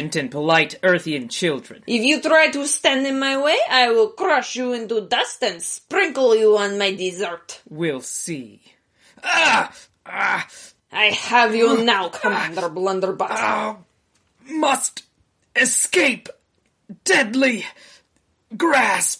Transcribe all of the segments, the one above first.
intelligent and polite Earthian children. If you try to stand in my way, I will crush you into dust and sprinkle you on my dessert. We'll see. I have you now, Commander Blunderbutt. Must escape. Deadly grasp.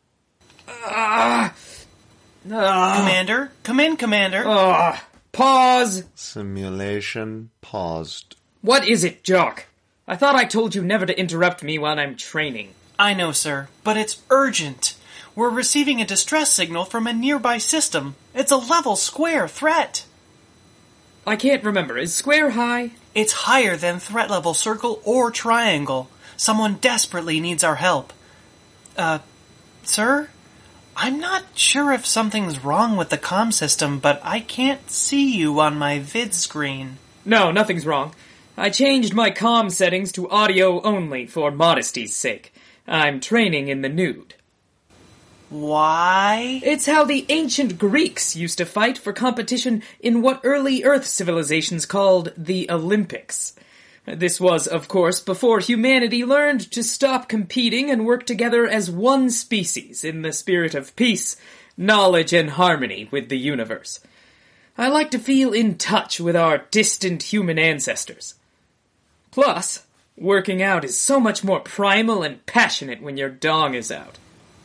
Commander, come in, Commander. Pause. Simulation paused. What is it, Jock? I thought I told you never to interrupt me while I'm training. I know, sir, but it's urgent. We're receiving a distress signal from a nearby system. It's a level square threat. I can't remember. Is square high? It's higher than threat level circle or triangle. Someone desperately needs our help. Sir? I'm not sure if something's wrong with the comm system, but I can't see you on my vid screen. No, nothing's wrong. I changed my comm settings to audio only for modesty's sake. I'm training in the nude. Why? It's how the ancient Greeks used to fight for competition in what early Earth civilizations called the Olympics. This was, of course, before humanity learned to stop competing and work together as one species in the spirit of peace, knowledge, and harmony with the universe. I like to feel in touch with our distant human ancestors. Plus, working out is so much more primal and passionate when your dong is out.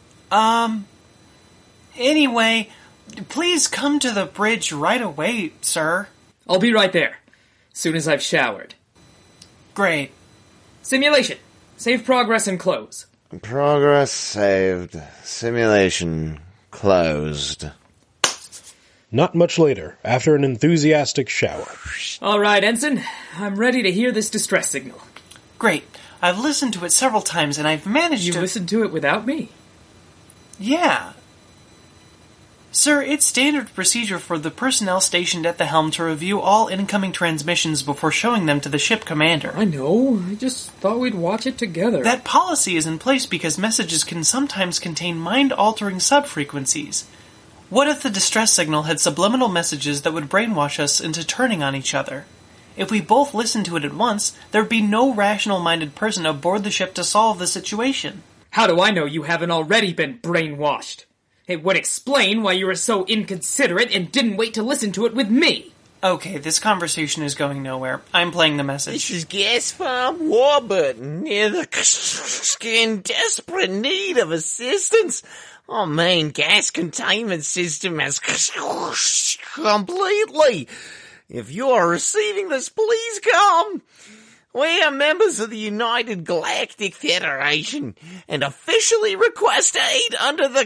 Anyway, please come to the bridge right away, sir. I'll be right there, soon as I've showered. Great. Simulation. Save progress and close. Progress saved. Simulation closed. Not much later, after an enthusiastic shower. All right, Ensign. I'm ready to hear this distress signal. Great. I've listened to it several times and I've managed You to... listened to it without me? Yeah. Sir, it's standard procedure for the personnel stationed at the helm to review all incoming transmissions before showing them to the ship commander. I know. I just thought we'd watch it together. That policy is in place because messages can sometimes contain mind-altering subfrequencies. What if the distress signal had subliminal messages that would brainwash us into turning on each other? If we both listened to it at once, there'd be no rational-minded person aboard the ship to solve the situation. How do I know you haven't already been brainwashed? It would explain why you were so inconsiderate and didn't wait to listen to it with me. Okay, this conversation is going nowhere. I'm playing the message. This is Gas Farm Warburton, near the in desperate need of assistance. Our main gas containment system has completely. If you are receiving this, please come. We are members of the United Galactic Federation and officially request aid under the...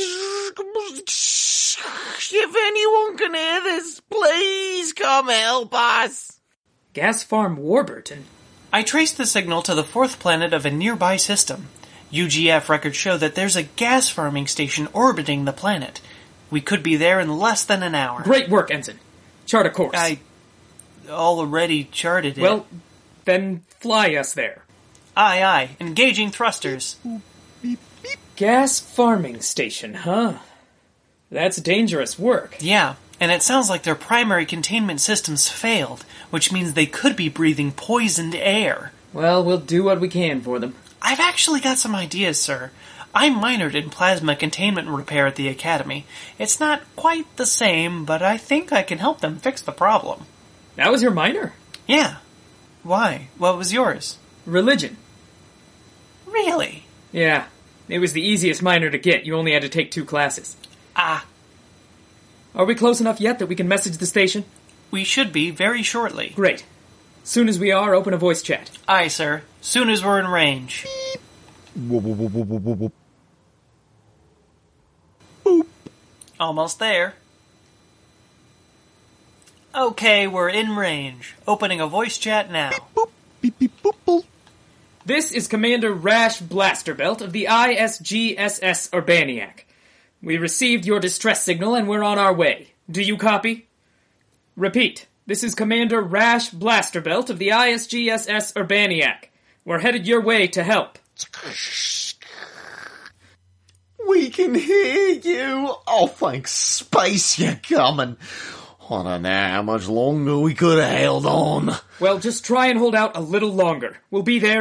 If anyone can hear this, please come help us. Gas Farm Warburton? I traced the signal to the fourth planet of a nearby system. UGF records show that there's a gas farming station orbiting the planet. We could be there in less than an hour. Great work, Ensign. Chart a course. I already charted it. Well, then fly us there. Aye, aye. Engaging thrusters. Gas farming station, huh? That's dangerous work. Yeah, and it sounds like their primary containment systems failed, which means they could be breathing poisoned air. Well, we'll do what we can for them. I've actually got some ideas, sir. I minored in plasma containment repair at the Academy. It's not quite the same, but I think I can help them fix the problem. That was your minor? Yeah. Why? What was yours? Religion. Really? Yeah. It was the easiest minor to get. You only had to take 2 classes. Ah. Are we close enough yet that we can message the station? We should be very shortly. Great. Soon as we are, open a voice chat. Aye, sir. Soon as we're in range. Boop. Almost there. Okay, we're in range. Opening a voice chat now. Beep, beep, boop, boop. This is Commander Rash Blasterbelt of the ISGSS Urbaniac. We received your distress signal and we're on our way. Do you copy? Repeat. This is Commander Rash Blasterbelt of the ISGSS Urbaniac. We're headed your way to help. We can hear you. Oh, thanks space you're coming. I don't know how much longer we could have held on. Well, just try and hold out a little longer. We'll be there